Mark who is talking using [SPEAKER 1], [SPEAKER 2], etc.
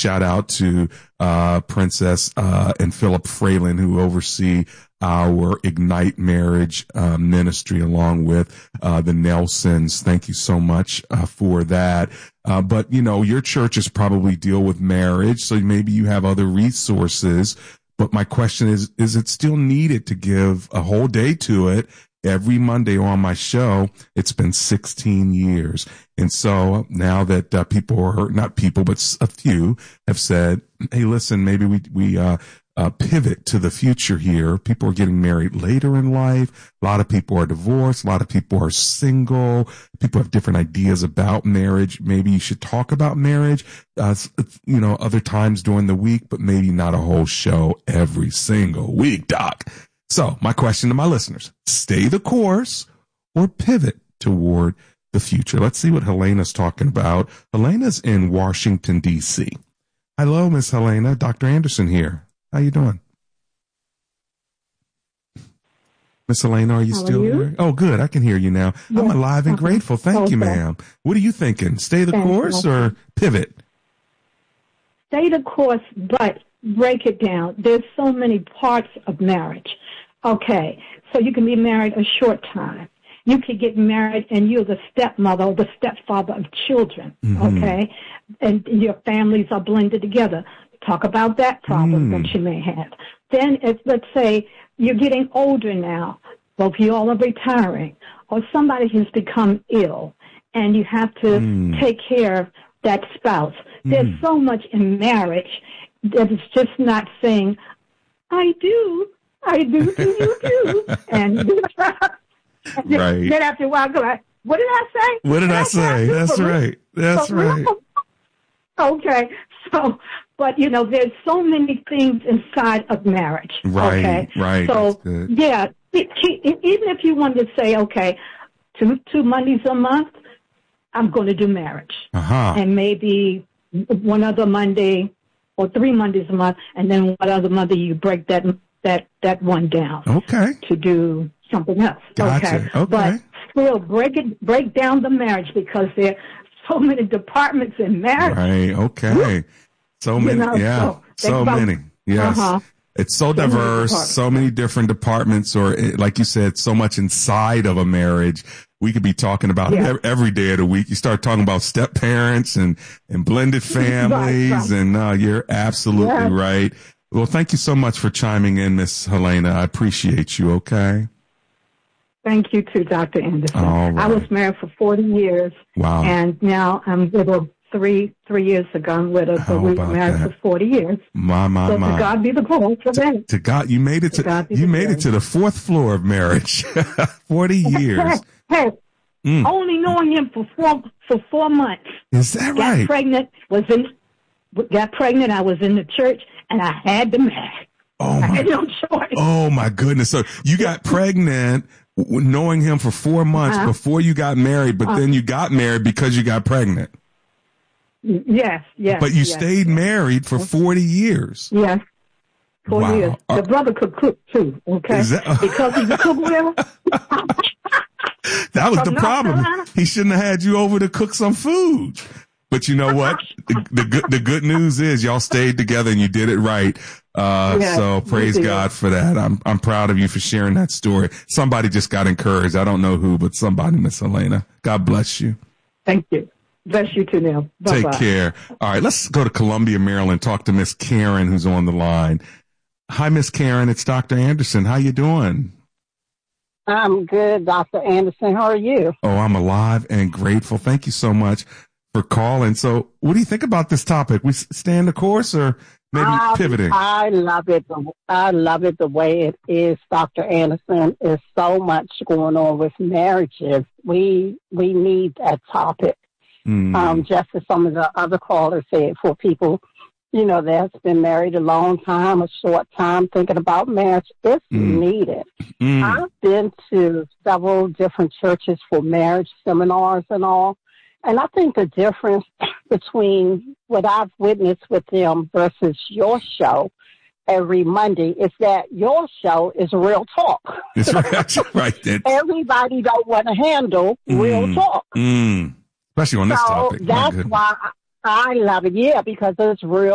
[SPEAKER 1] shout out to Princess and Philip Fralin, who oversee our Ignite Marriage ministry, along with the Nelsons. Thank you so much for that. But your churches probably deal with marriage, so maybe you have other resources. But my question is it still needed to give a whole day to it? Every Monday on my show, it's been 16 years. And so now that not people, but a few have said, hey, listen, maybe we pivot to the future here. People are getting married later in life. A lot of people are divorced. A lot of people are single. People have different ideas about marriage. Maybe you should talk about marriage, other times during the week, but maybe not a whole show every single week, Doc. So my question to my listeners, stay the course or pivot toward the future. Let's see what Helena's talking about. Helena's in Washington, D.C. Hello, Miss Helena. Dr. Anderson here. How you doing? Miss Helena, are you still here? Oh, good. I can hear you now. Yes. I'm alive and grateful. Thank you, ma'am. What are you thinking? Stay the course or pivot?
[SPEAKER 2] Stay the course, but break it down. There's so many parts of marriage. Okay, so you can be married a short time. You could get married and you're the stepmother or the stepfather of children, okay? And your families are blended together. Talk about that problem that you may have. Then, let's say you're getting older now, both you all are retiring, or somebody has become ill, and you have to take care of that spouse. There's so much in marriage that it's just not saying, I do, you do. And
[SPEAKER 1] right.
[SPEAKER 2] then after a while, go like, what did I say?
[SPEAKER 1] What did I say? That's right. That's right.
[SPEAKER 2] Okay. So, but there's so many things inside of marriage.
[SPEAKER 1] Right.
[SPEAKER 2] Okay?
[SPEAKER 1] Right.
[SPEAKER 2] So, yeah, even if you wanted to say, okay, two Mondays a month, I'm going to do marriage. And maybe one other Monday or 3 Mondays a month, and then one other Monday you break that one down. Okay. To do something else.
[SPEAKER 1] Gotcha. Okay.
[SPEAKER 2] But still break down the marriage, because there are so many departments in marriage.
[SPEAKER 1] Right. Okay. So many. So many. Yes. It's so diverse, so many different departments, or like you said, so much inside of a marriage. We could be talking about it every day of the week. You start talking about step parents and blended families, and you're absolutely right. Well, thank you so much for chiming in, Miss Helena. I appreciate you. Okay.
[SPEAKER 2] Thank you too, Dr. Anderson.
[SPEAKER 1] All right.
[SPEAKER 2] I was married for 40 years.
[SPEAKER 1] Wow.
[SPEAKER 2] And now I'm with her 3 years ago. I'm with her, but we were married for 40 years.
[SPEAKER 1] My.
[SPEAKER 2] To God be the glory for that.
[SPEAKER 1] To God, you made it to the 4th floor of marriage. 40 years.
[SPEAKER 2] Hey, only knowing him for 4 months.
[SPEAKER 1] Is that right?
[SPEAKER 2] Got pregnant. I was in the church, and I had to marry. I had no choice.
[SPEAKER 1] Oh my goodness! So you got pregnant knowing him for 4 months before you got married, but then you got married because you got pregnant.
[SPEAKER 2] Yes.
[SPEAKER 1] But you stayed married for 40 years.
[SPEAKER 2] Yes. 40 years. The brother could cook too, okay? Because he could cook well.
[SPEAKER 1] That was the problem. He shouldn't have had you over to cook some food. But you know what? The good news is y'all stayed together and you did it right. So praise God for that. I'm proud of you for sharing that story. Somebody just got encouraged. I don't know who, but somebody, Miss Helena. God bless you.
[SPEAKER 2] Thank you. Bless you too, Neil. Bye-bye.
[SPEAKER 1] Take care. All right, let's go to Columbia, Maryland, talk to Miss Karen, who's on the line. Hi, Miss Karen. It's Dr. Anderson. How you doing?
[SPEAKER 3] I'm good, Dr. Anderson. How are you?
[SPEAKER 1] Oh, I'm alive and grateful. Thank you so much for calling. So what do you think about this topic? We staying the course or maybe pivoting?
[SPEAKER 3] I love it. I love it the way it is, Dr. Anderson. There's so much going on with marriages. We need that topic. Just as some of the other callers said, for people, that's been married a long time, a short time, thinking about marriage, it's needed. I've been to several different churches for marriage seminars and all, and I think the difference between what I've witnessed with them versus your show every Monday is that your show is real talk.
[SPEAKER 1] That's right.
[SPEAKER 3] Everybody don't want to handle real talk.
[SPEAKER 1] Especially on this topic.
[SPEAKER 3] That's why I love it. Yeah, because it's real